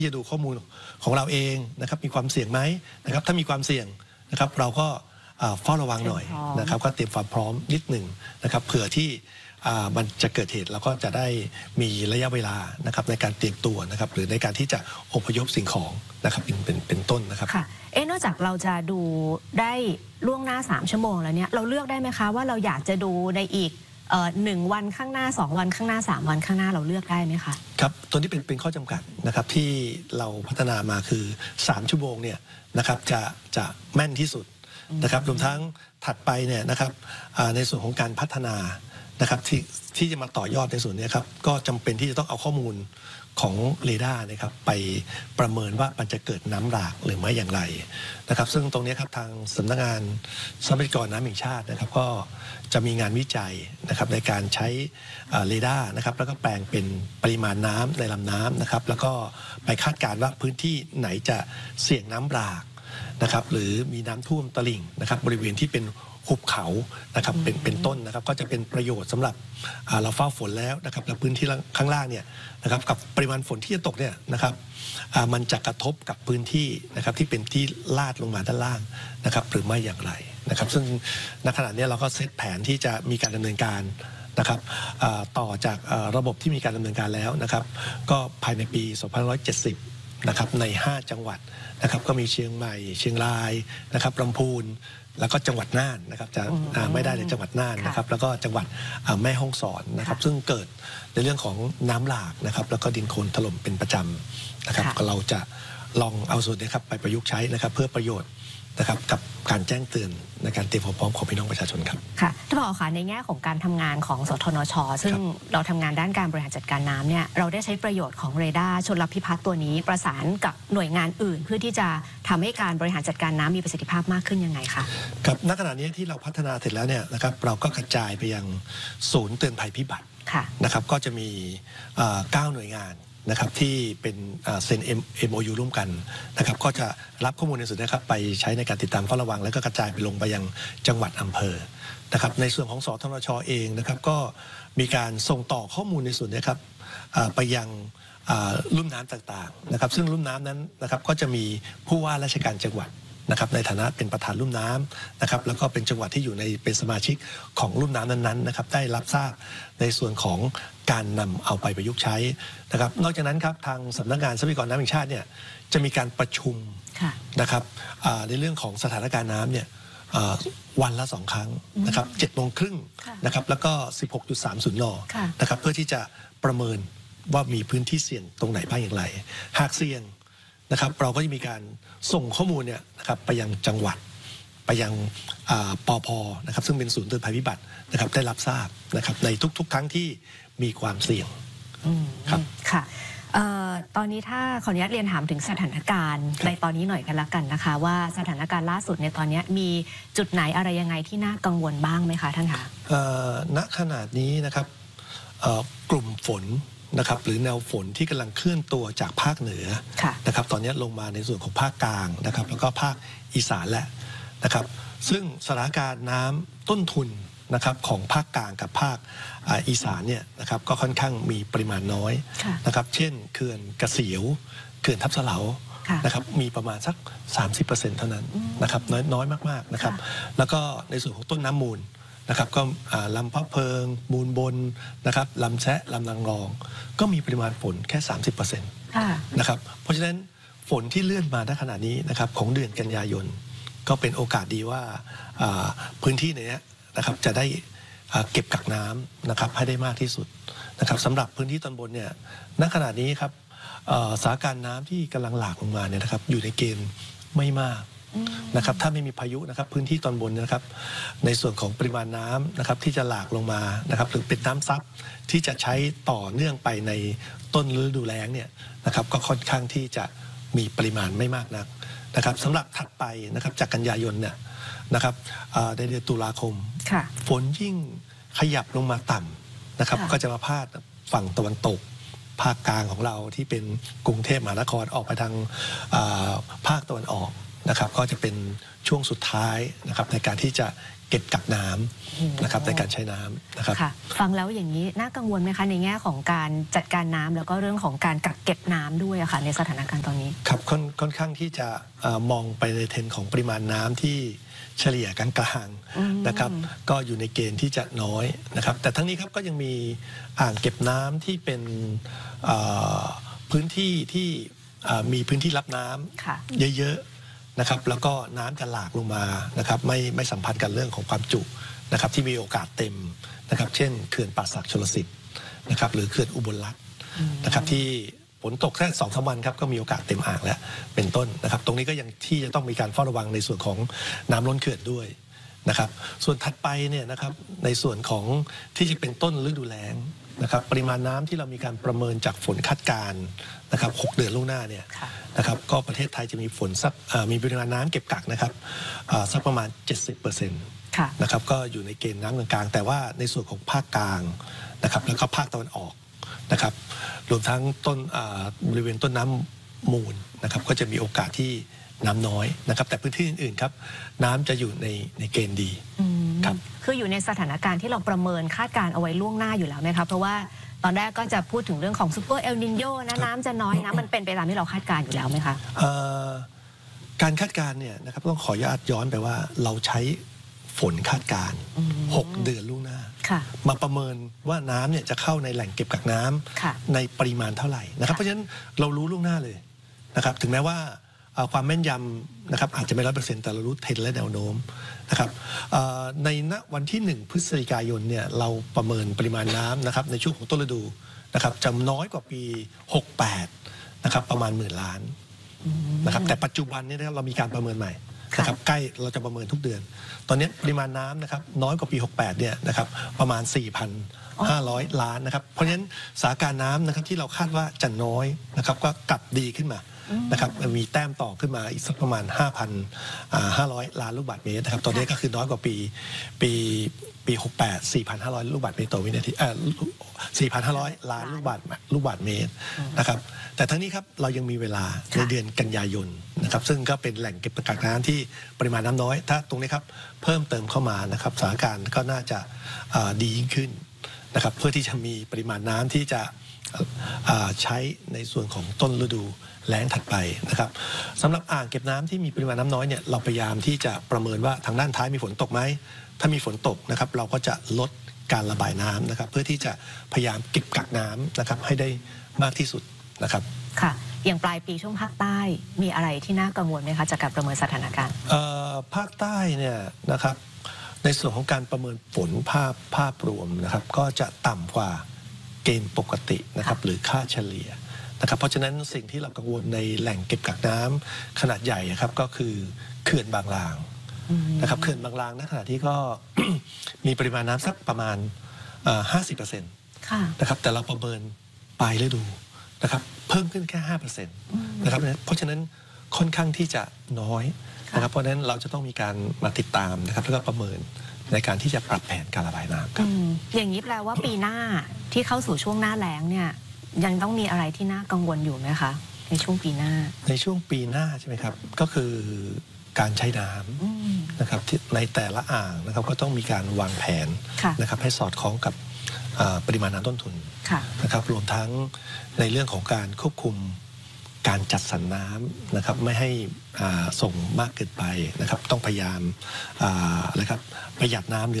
จะดูข้อมูลของเราเองนะครับมีความเสี่ยงไหมนะครับถ้ามีความเสี่ยงนะครับเราก็เฝ้าระวังหน่อยนะครับก็เตรียมความพร้อมนิดหนึ่งนะครับเผื่อที่มันจะเกิดเหตุเราก็จะได้มีระยะเวลานะครับในการเตรียมตัวนะครับหรือในการที่จะอพยพสิ่งของนะครับเป็นต้นนะครับค่ะนอกจากเราจะดูได้ล่วงหน้า3 ชั่วโมงแล้วเนี่ยเราเลือกได้ไหมคะว่าเราอยากจะดูในอีก1 วันข้างหน้า2 วันข้างหน้า3 วันข้างหน้าเราเลือกได้ไหมคะครับตัวนี้เป็นข้อจำกัดนะครับที่เราพัฒนามาคือ3 ชั่วโมงเนี่ยนะครับจะแม่นที่สุดนะครับรวมทั้งถัดไปเนี่ยนะครับในส่วนของการพัฒนานะครับที่จะมาต่อยอดในส่วนนี้ครับก็จำเป็นที่จะต้องเอาข้อมูลของเรดาร์นะครับไปประเมินว่ามันจะเกิดน้ำหลากหรือไม่อย่างไรนะครับซึ่งตรงนี้ครับทางสำนักงานทรัพยากรน้ำแห่งชาตินะครับก็จะมีงานวิจัยนะครับในการใช้เรดาร์นะครับแล้วก็แปลงเป็นปริมาณน้ำในลำน้ำนะครับแล้วก็ไปคาดการณ์ว่าพื้นที่ไหนจะเสี่ยงน้ำหลากนะครับหรือมีน้ำท่วมตลิ่งนะครับบริเวณที่เป็นหุบเขานะครับเป็นต้นนะครับก็จะเป็นประโยชน์สำหรับเราเฝ้าฝนแล้วนะครับและพื้นที่ข้างล่างเนี่ยนะครับกับปริมาณฝนที่จะตกเนี่ยนะครับมันจะกระทบกับพื้นที่นะครับที่เป็นที่ลาดลงมาด้านล่างนะครับหรือไม่อย่างไรนะครับซึ่งณขณะนี้เราก็เซตแผนที่จะมีการดำเนินการนะครับต่อจากระบบที่มีการดำเนินการแล้วนะครับก็ภายในปี 2570 นะครับใน5 จังหวัดนะครับก็มีเชียงใหม่เชียงรายนะครับลำพูนแล้วก็จังหวัดน่านนะครับจะไม่ได้ในจังหวัดน่านนะครับแล้วก็จังหวัดแม่ฮ่องสอนนะครับซึ่งเกิดในเรื่องของน้ำหลากนะครับแล้วก็ดินโคลนถล่มเป็นประจำนะครับเราจะลองเอาส่วนนี้ครับไปประยุกต์ใช้นะครับเพื่อประโยชน์นะครับกับการแจ้งเตือนในการเตรียมความพร้อมของพี่น้องประชาชนครับค่ะท่านผอ.ค่ะในแง่ของการทำงานของสทนช.ซึ่งเราทำงานด้านการบริหารจัดการน้ำเนี่ยเราได้ใช้ประโยชน์ของเรดาร์ชลพิพัฒน์ตัวนี้ประสานกับหน่วยงานอื่นเพื่อที่จะทำให้การบริหารจัดการน้ำมีประสิทธิภาพมากขึ้นยังไงคะครับณขณะนี้ที่เราพัฒนาเสร็จแล้วเนี่ยนะครับเราก็กระจายไปยังศูนย์เตือนภัยพิบัตินะครับก็จะมี9 หน่วยงานนะครับที่เป็นเซ็น MOU ร่วมกันนะครับก็จะรับข้อมูลในส่วนนี้ครับไปใช้ในการติดตามเฝ้าระวังแล้วก็กระจายไปลงไปยังจังหวัดอำเภอนะครับในส่วนของสทนช.เองนะครับก็มีการส่งต่อข้อมูลในส่วนนี้ครับไปยังลุ่มน้ำต่างๆนะครับซึ่งลุ่มน้ำนั้นนะครับก็จะมีผู้ว่าราชการจังหวัดนะครับในฐานะเป็นประธานลุ่มน้ำนะครับแล้วก็เป็นจังหวัดที่อยู่ในเป็นสมาชิกของลุ่มน้ำนั้นๆนะครับได้รับทราบในส่วนของการนำเอาไปประยุกต์ใช้นะครับนอกจากนั้นครับทางสำนักงานทรัพยากรน้ำแห่งชาติเนี่ยจะมีการประชุมนะครับในเรื่องของสถานการณ์น้ำเนี่ยวันละ2 ครั้งนะครับ7:30 น.นะครับแล้วก็ 16.30 น.นะครับเพื่อที่จะประเมินว่ามีพื้นที่เสี่ยงตรงไหนบ้างอย่างไรหากเสี่ยงนะครับเราก็จะมีการส่งข้อมูลเนี่ยนะครับไปยังจังหวัดไปยังปภ.นะครับซึ่งเป็นศูนย์เตือนภัยพิบัตินะครับได้รับทราบนะครับในทุกครั้งที่มีความเสี่ยงครับค่ะตอนนี้ถ้าขออนุญาตเรียนถามถึงสถานการณ์ในตอนนี้หน่อยกันละกันนะคะว่าสถานการณ์ล่าสุดในตอนนี้มีจุดไหนอะไรยังไงที่น่ากังวลบ้างไหมคะท่านคะณขนาดนี้นะครับกลุ่มฝนนะครับหรือแนวฝนที่กำลังเคลื่อนตัวจากภาคเหนือนะครับตอนนี้ลงมาในส่วนของภาคกลางนะครับแล้วก็ภาคอีสานและนะครับซึ่งสถานการณ์น้ำต้นทุนนะครับของภาคกลางกับภาคอีสานเนี่ยนะครับก็ค่อนข้างมีปริมาณน้อยนะครับเช่นเขื่อนกระเสียวเขื่อนทับเสลานะครับมีประมาณสัก 30% เท่านั้นนะครับน้อยมากๆนะครับแล้วก็ในส่วนของต้นน้ำมูลนะครับก็ลำพะเพิงมูลบนนะครับลำแชะลำนางรองก็มีปริมาณฝนแค่ 30% นะครับเพราะฉะนั้นฝนที่เลื่อนมาณขณะนี้นะครับของเดือนกันยายนก็เป็นโอกาสดีว่าพื้นที่นี้นะครับจะได้เก็บกักน้ำนะครับให้ได้มากที่สุดนะครับสำหรับพื้นที่ตอนบนเนี่ยณขณะนี้ครับสถานการณ์น้ำที่กำลังหลากลงมาเนี่ยนะครับอยู่ในเกณฑ์ไม่มากนะครับถ้าไม่มีพายุนะครับพื้นที่ตอนบนนะครับในส่วนของปริมาณน้ำนะครับที่จะหลากลงมานะครับหรือเป็นน้ำซับที่จะใช้ต่อเนื่องไปในต้นฤดูแล้งเนี่ยนะครับก็ค่อนข้างที่จะมีปริมาณไม่มากนักนะครับสำหรับถัดไปนะครับจากกันยายนเนี่ยนะครับในเดือนตุลาคมฝนยิ่งขยับลงมาต่ำนะครับก็จะมาพาดฝั่งตะวันตกภาคกลางของเราที่เป็นกรุงเทพมหานครออกไปทางภาคตะวันออกนะครับก็จะเป็นช่วงสุดท้ายนะครับในการที่จะเก็บกักน้ำนะครับในการใช้น้ำนะครับค่ะฟังแล้วอย่างนี้น่ากังวลไหมคะในแง่ของการจัดการน้ำแล้วก็เรื่องของการกักเก็บน้ำด้วยอะค่ะในสถานการณ์ตอนนี้ครับค่อนข้างที่จะมองไปในเทรนด์ของปริมาณน้ำที่เฉลี่ยกลางๆนะครับก็อยู่ในเกณฑ์ที่จะน้อยนะครับแต่ทั้งนี้ครับก็ยังมีอ่างเก็บน้ำที่เป็นพื้นที่ที่มีพื้นที่รับน้ำเยอะๆนะครับแล้วก็น้ำจะหลากลงมานะครับไม่สัมพันธ์กันเรื่องของความจุนะครับที่มีโอกาสเต็มนะครับเช่นเขื่อนป่าสักชลสิทธิ์นะครับหรือเขื่อนอุบลรัตน์นะครับที่ฝนตกแค่2-3 วันครับก็มีโอกาสเต็มอ่างแล้วเป็นต้นนะครับตรงนี้ก็ยังที่จะต้องมีการเฝ้าระวังในส่วนของน้ำล้นเขื่อนด้วยนะครับส่วนถัดไปเนี่ยนะครับในส่วนของที่จะเป็นต้นฤดูแล้งนะครับปริมาณน้ำที่เรามีการประเมินจากฝนคาดการณ์นะครับ6 เดือนล่วงหน้าเนี่ยนะครับก็ประเทศไทยจะมีฝนสักมีปริมาณน้ำเก็บกักนะครับสักประมาณ 70%นะครับก็อยู่ในเกณฑ์น้ำกลางๆแต่ว่าในส่วนของภาคกลางนะครับแล้วก็ภาคตะวันออกนะครับรวมทั้งต้นบริเวณต้นน้ำมูลนะครับก็จะมีโอกาสที่น้ำน้อยนะครับแต่พื้นที่อื่นๆครับน้ำจะอยู่ในเกณฑ์ดีครับคืออยู่ในสถานการณ์ที่เราประเมินคาดการเอาไว้ล่วงหน้าอยู่แล้วไหมครับเพราะว่าตอนแรกก็จะพูดถึงเรื่องของซูเปอร์เอลนิโญนะน้ำจะน้อยนะมันเป็นไปตามที่เราคาดการอยู่แล้วไหมคะการคาดการณ์เนี่ยนะครับต้องขออนุญาตย้อนไปว่าเราใช้ฝนคาดการณ์6 เดือนล่วงหน้ามาประเมินว่าน้ำเนี่ยจะเข้าในแหล่งเก็บกักน้ำในปริมาณเท่าไหร่นะครับเพราะฉะนั้นเรารู้ล่วงหน้าเลยนะครับถึงแม้ว่าความแม่นยำนะครับอาจจะไม่ 100% แต่เรารู้เทรนด์และแนวโน้มนะครับในณวันที่1 พฤศจิกายนเนี่ยเราประเมินปริมาณน้ำนะครับในช่วงของต้นฤดูนะครับจะน้อยกว่าปี68นะครับประมาณ10,000 ล้านนะครับแต่ปัจจุบันนี้เรามีการประเมินใหม่นะครับใกล้เราจะประเมินทุกเดือนตอนนี้ปริมาณน้ำนะครับน้อยกว่าปี68เนี่ยนะครับประมาณ 4,500 ล้านนะครับเพราะฉะนั้นสถานการณ์น้ำนะครับที่เราคาดว่าจะน้อยนะครับก็กลับดีขึ้นมานะครับมีแต้มต่อขึ้นมาอีกสักประมาณ 5,500 ล้านลูกบาศก์เมตรนะครับตอนนี้ก็คือน้อยกว่าปี68 4,500 ลูกบาศก์เมตรต่อวินาที4,500 ล้านลูกบาศก์เมตรนะครับแต่ทั้งนี้ครับเรายังมีเวลาในเดือนกันยายนนะครับซึ่งก็เป็นแหล่งเก็บกักน้ำที่ปริมาณน้ำน้อยถ้าตรงนี้ครับเพิ่มเติมเข้ามานะครับสถานการณ์ก็น่าจะดียิ่งขึ้นนะครับเพื่อที่จะมีปริมาณน้ำที่จะใช้ในส่วนของต้นฤดูแล้งถัดไปนะครับสำหรับอ่างเก็บน้ำที่มีปริมาณน้ำน้อยเนี่ยเราพยายามที่จะประเมินว่าทางด้านท้ายมีฝนตกไหมถ้ามีฝนตกนะครับเราก็จะลดการระบายน้ำนะครับเพื่อที่จะพยายามเก็บกักน้ำนะครับให้ได้มากที่สุดนะครับค่ะอย่างปลายปีช่วงภาคใต้มีอะไรที่น่ากังวลไหมคะจากการประเมินสถานการณ์ภาคใต้เนี่ยนะครับในส่วนของการประเมินฝนภาพรวมนะครับก็จะต่ำกว่าเกณฑ์ปกตินะครับหรือค่าเฉลี่ยนะครับเพราะฉะนั้นสิ่งที่เรากังวลในแหล่งเก็บกักน้ำขนาดใหญ่ครับก็คือเขื่อนบางลางนะครับเขื่อนบางลางณขณะที่ก็ มีปริมาณน้ำสักประมาณ 50% นะครับแต่เราประเมินปลายฤดูนะครับเพิ่มขึ้นแค่ 5% นะครับเพราะฉะนั้นค่อนข้างที่จะน้อยนะครับเพราะฉะนั้นเราจะต้องมีการมาติดตามนะครับแล้วก็ประเมินในการที่จะปรับแผนการระบายน้ำครับอย่างนี้แปลว่าปีหน้าที่เข้าสู่ช่วงหน้าแล้งเนี่ยยังต้องมีอะไรที่น่ากังวลอยู่ไหมคะในช่วงปีหน้าในช่วงปีหน้าใช่ไหมครับก็คือการใช้น้ำนะครับในแต่ละอ่างนะครับก็ต้องมีการวางแผนนะครับให้สอดคล้องกับปริมาณน้ำต้นทุนนะครับรวมทั้งในเรื่องของการควบคุมการจัดสรรน้ำนะครับไม่ให้ส่งมากเกินไปนะครับต้องพยายามนะครับประหยัดน้ำ